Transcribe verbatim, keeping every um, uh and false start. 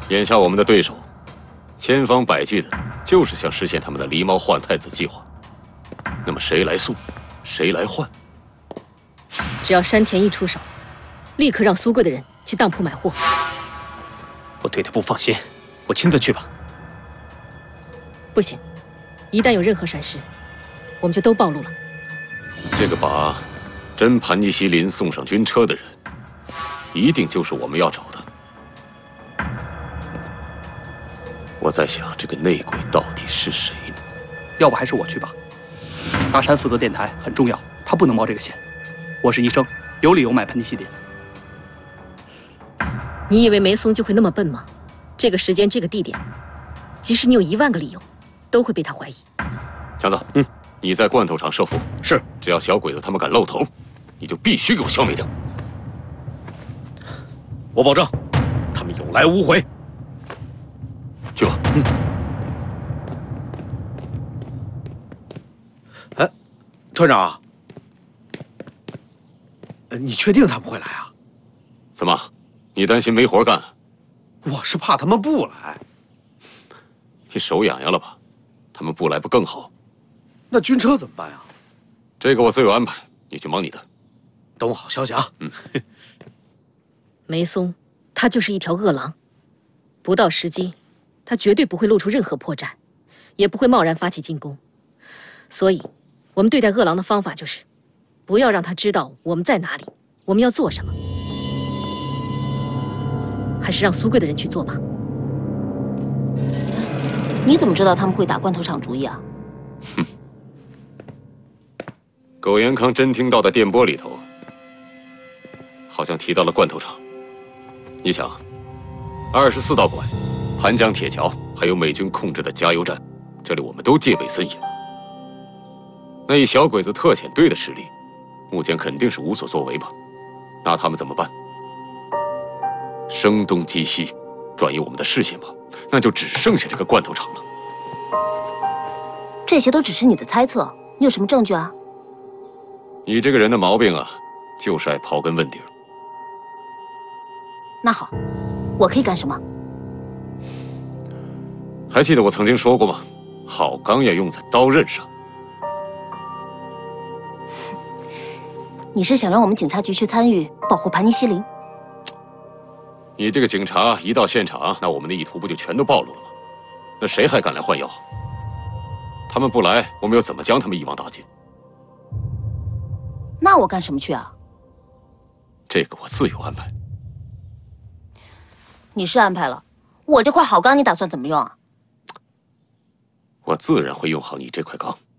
眼下我们的对手，千方百计的，就是想实现他们的狸猫换太子计划。那么谁来送，谁来换？ 只要山田一出手，立刻让苏贵的人去当铺买货。 我对他不放心，我亲自去吧。 不行，一旦有任何闪失，我们就都暴露了。 这个把真盘尼西林送上军车的人，一定就是我们要找的。我在想，这个内鬼到底是谁呢？ 要不还是我去吧。大山负责电台很重要，他不能冒这个险。我是医生，有理由买盘尼西林。 你以为梅松就会那么笨吗？这个时间，这个地点，即使你有一万个理由，都会被他怀疑。 强子，嗯，你在罐头厂设伏。 是， 只要小鬼子他们敢露头，你就必须给我消灭掉。 我保证，他们有来无回。 去吧。 嗯。哎，团长，你确定他们会来啊？ 怎么，你担心没活干？ 我是怕他们不来。 你手痒痒了吧？他们不来不更好？ 那军车怎么办呀？ 这个我自有安排，你去忙你的。 等我好消息啊。 嗯。 梅松，他就是一条恶狼，不到时机，他绝对不会露出任何破绽，也不会贸然发起进攻。所以，我们对待恶狼的方法就是，不要让他知道我们在哪里，我们要做什么。还是让苏贵的人去做吧。 你怎么知道他们会打罐头厂主意啊？ 哼，苟延康侦听到的电波里头，好像提到了罐头厂。你想，二十四道拐、盘江铁桥，还有美军控制的加油站，这里我们都戒备森严。那一小鬼子特遣队的实力，目前肯定是无所作为吧？那他们怎么办？声东击西，转移我们的视线吧，那就只剩下这个罐头厂了。 这些都只是你的猜测，你有什么证据啊？ 你这个人的毛病啊，就是爱刨根问底儿。 那好，我可以干什么？ 还记得我曾经说过吗？好钢要用在刀刃上。 你是想让我们警察局去参与保护盘尼西林？ 你这个警察一到现场，那我们的意图不就全都暴露了吗？那谁还敢来换药？他们不来，我们又怎么将他们一网打尽？ 那我干什么去啊？ 这个我自有安排。 你是安排了，我这块好钢你打算怎么用啊？ 我自然会用好你这块钢。